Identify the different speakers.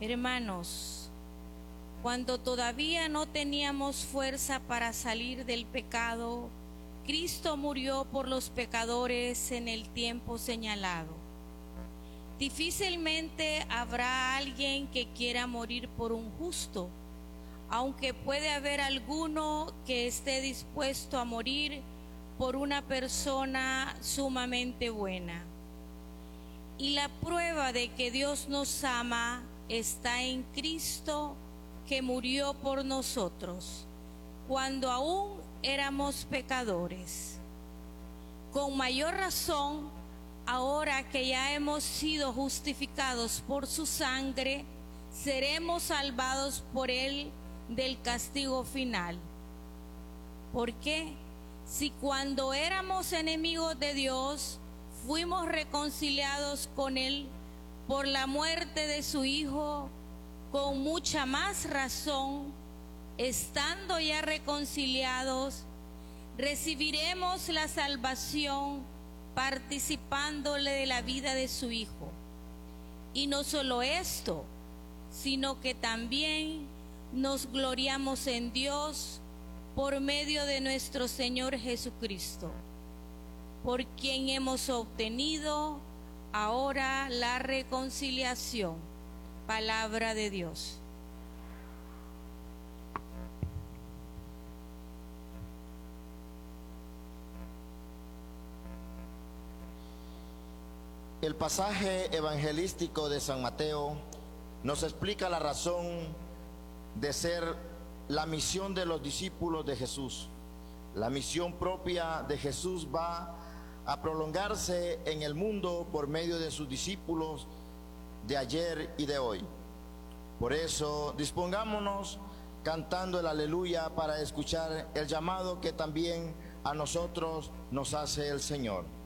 Speaker 1: Hermanos, cuando todavía no teníamos fuerza para salir del pecado, Cristo murió por los pecadores en el tiempo señalado. Difícilmente habrá alguien que quiera morir por un justo, aunque puede haber alguno que esté dispuesto a morir por una persona sumamente buena. Y la prueba de que Dios nos ama está en Cristo, que murió por nosotros, cuando aún éramos pecadores. Con mayor razón, ahora que ya hemos sido justificados por su sangre, seremos salvados por él del castigo final. ¿Por qué? Si cuando éramos enemigos de Dios, fuimos reconciliados con él por la muerte de su Hijo, con mucha más razón, estando ya reconciliados, recibiremos la salvación participándole de la vida de su Hijo. Y no solo esto, sino que también nos gloriamos en Dios por medio de nuestro Señor Jesucristo, por quien hemos obtenido ahora la reconciliación. Palabra de Dios.
Speaker 2: El pasaje evangelístico de San Mateo nos explica la razón de ser la misión de los discípulos de Jesús. La misión propia de Jesús va a prolongarse en el mundo por medio de sus discípulos de ayer y de hoy. Por eso dispongámonos cantando el aleluya para escuchar el llamado que también a nosotros nos hace el Señor.